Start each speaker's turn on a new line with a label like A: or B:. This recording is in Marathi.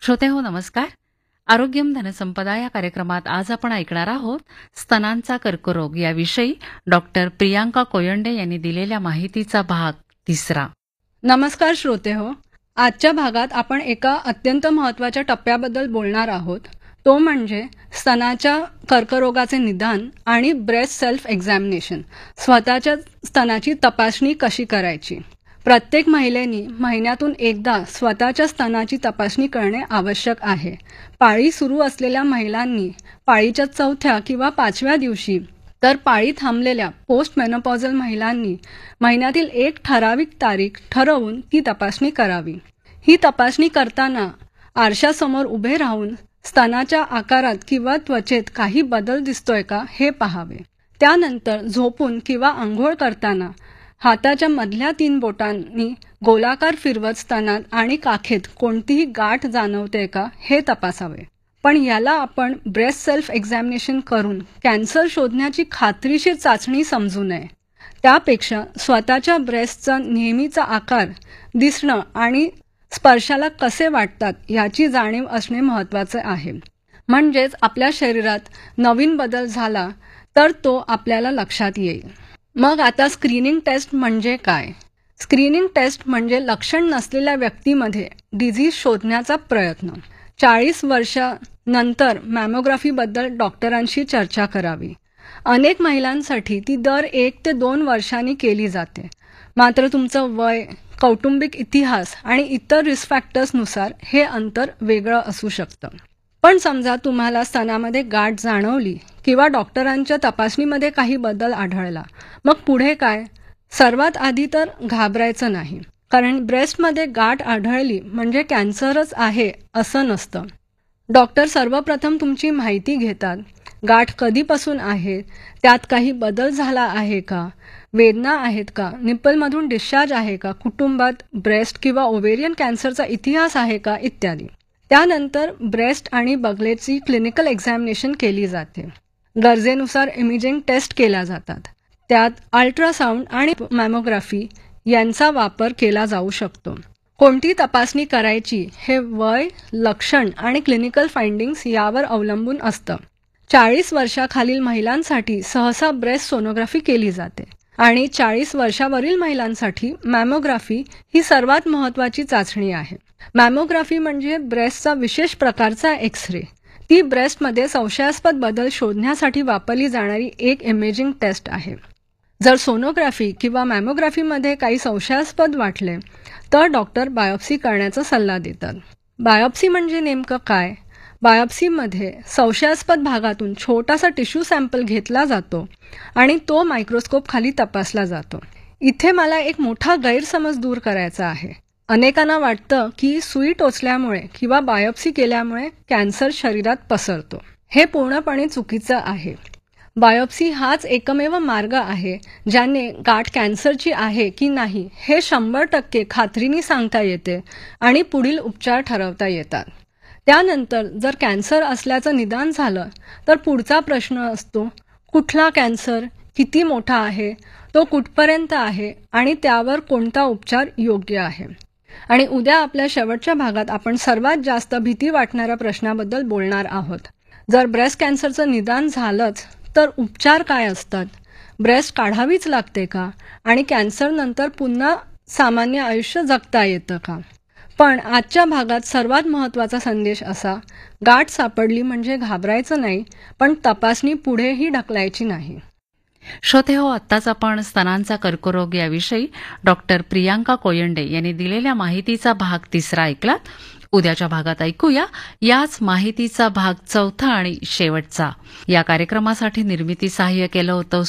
A: श्रोते हो नमस्कार. आरोग्यम धनसंपदा या कार्यक्रमात आज आपण ऐकणार आहोत स्तनांचा कर्करोग याविषयी डॉक्टर प्रियांका कोयंडे यांनी दिलेल्या माहितीचा भाग 3.
B: नमस्कार श्रोते हो. आजच्या भागात आपण एका अत्यंत महत्त्वाच्या टप्प्याबद्दल बोलणार आहोत. तो म्हणजे स्तनाच्या कर्करोगाचे निदान आणि ब्रेस्ट सेल्फ एक्झामिनेशन, स्वतःच्या स्तनाची तपासणी कशी करायची. प्रत्येक महिलेनी महिन्यातून एकदा स्वतःच्या स्तनाची तपासणी करणे आवश्यक आहे. पाळी सुरू असलेल्या महिलांनी पाळीच्या 4थ्या किंवा 5व्या दिवशी, तर पाळी थांबलेल्या पोस्ट मेनोपॉझल महिलांनी महिन्यातील एक ठराविक तारीख ठरवून ती तपासणी करावी. ही तपासणी करताना आरशासमोर उभे राहून स्तनाच्या आकारात किंवा त्वचेत काही बदल दिसतोय का हे पाहावे. त्यानंतर झोपून किंवा आंघोळ करताना हाताच्या मधल्या 3 बोटांनी गोलाकार फिरवत स्तनात आणि काखेत कोणतीही गाठ जाणवते का हे तपासावे. पण याला आपण ब्रेस्ट सेल्फ एक्झामिनेशन करून कॅन्सर शोधण्याची खात्रीशीर चाचणी समजू नये. त्यापेक्षा स्वतःच्या ब्रेस्टचा नेहमीचा आकार दिसणं आणि स्पर्शाला कसे वाटतात याची जाणीव असणे महत्त्वाचे आहे. म्हणजेच आपल्या शरीरात नवीन बदल झाला तर तो आपल्याला लक्षात येईल. मग आता स्क्रीनिंग टेस्ट म्हणजे काय? स्क्रीनिंग टेस्ट म्हणजे लक्षण नसलेल्या व्यक्तीमध्ये डिझीज शोधण्याचा प्रयत्न. 40 वर्षांनंतर मॅमोग्राफीबद्दल डॉक्टरांशी चर्चा करावी. अनेक महिलांसाठी ती दर 1 ते 2 वर्षांनी केली जाते. मात्र तुमचं वय, कौटुंबिक इतिहास आणि इतर रिस्क फॅक्टर्सनुसार हे अंतर वेगळं असू शकतं. पण समजा तुम्हाला स्तनामध्ये गाठ जाणवली किंवा डॉक्टरांच्या तपासणीमध्ये काही बदल आढळला, मग पुढे काय? सर्वात आधी तर घाबरायचं नाही, कारण ब्रेस्टमध्ये गाठ आढळली म्हणजे कॅन्सरच आहे असं नसतं. डॉक्टर सर्वप्रथम तुमची माहिती घेतात. गाठ कधीपासून आहे, त्यात काही बदल झाला आहे का, वेदना आहेत का, निप्पलमधून डिस्चार्ज आहे का, कुटुंबात ब्रेस्ट किंवा ओव्हेरियन कॅन्सरचा इतिहास आहे का, इत्यादी. त्यानंतर ब्रेस्ट आणि बगलेची क्लिनिकल एक्झामिनेशन केली जाते. गरजेनुसार इमेजिंग टेस्ट केल्या जातात. त्यात अल्ट्रासाऊंड आणि मॅमोग्राफी यांचा वापर केला जाऊ शकतो. कोणती तपासणी करायची हे वय, लक्षण आणि क्लिनिकल फाइंडिंग्स यावर अवलंबून असतं. 40 वर्षाखालील महिलांसाठी सहसा ब्रेस्ट सोनोग्राफी केली जाते आणि 40 वर्षावरील महिलांसाठी मॅमोग्राफी ही सर्वात महत्त्वाची चाचणी आहे. मॅमोग्राफी म्हणजे ब्रेस्टचा विशेष प्रकारचा एक्स-रे. ती ब्रेस्टमध्ये संशयास्पद बदल शोधण्यासाठी वापरली जाणारी एक इमेजिंग टेस्ट आहे. जर सोनोग्राफी किंवा मॅमोग्राफीमध्ये काही संशयास्पद वाटले तर डॉक्टर बायोप्सी करण्याचा सल्ला देतात. बायोप्सी म्हणजे नेमकं काय? बायोप्सीमध्ये संशयास्पद भागातून छोटासा टिश्यू सॅम्पल घेतला जातो आणि तो मायक्रोस्कोप खाली तपासला जातो. इथे मला एक मोठा गैरसमज दूर करायचा आहे. अनेकांना वाटतं की सुई टोचल्यामुळे किंवा बायोप्सी केल्यामुळे कॅन्सर शरीरात पसरतो. हे पूर्णपणे चुकीचं आहे. बायोप्सी हाच एकमेव मार्ग आहे ज्याने गाठ कॅन्सरची आहे की नाही हे 100% खात्रीने सांगता येते आणि पुढील उपचार ठरवता येतात. त्यानंतर जर कॅन्सर असल्याचं निदान झालं तर पुढचा प्रश्न असतो, कुठला कॅन्सर, किती मोठा आहे, तो कुठपर्यंत आहे आणि त्यावर कोणता उपचार योग्य आहे. आणि उद्या आपल्या शेवटच्या भागात आपण सर्वात जास्त भीती वाटणाऱ्या प्रश्नाबद्दल बोलणार आहोत. जर ब्रेस्ट कॅन्सरचं निदान झालंच तर उपचार काय असतात? ब्रेस्ट काढावीच लागते का? आणि कॅन्सरनंतर पुन्हा सामान्य आयुष्य जगता येतं का? पण आजच्या भागात सर्वात महत्त्वाचा संदेश असा, गाठ सापडली म्हणजे घाबरायचं नाही, पण तपासणी पुढेही ढकलायची नाही.
A: श्रोते हो, आत्ताच आपण स्तनांचा कर्करोग याविषयी डॉक्टर प्रियांका कोयंडे यांनी दिलेल्या माहितीचा भाग 3 ऐकलात. उद्याच्या भागात ऐकूया याच माहितीचा भाग 4 आणि शेवटचा. या कार्यक्रमासाठी निर्मिती सहाय्य केलं होतं